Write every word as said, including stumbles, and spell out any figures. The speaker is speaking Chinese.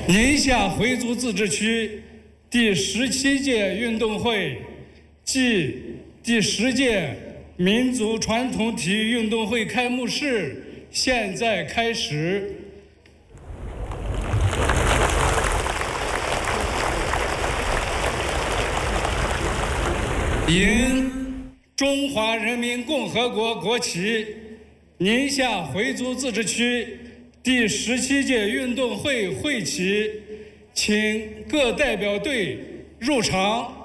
宁夏回族自治区第十七届运动会暨第十届民族传统体育运动会开幕式现在开始。迎中华人民共和国国旗，宁夏回族自治区第十七届运动会会旗，请各代表队入场。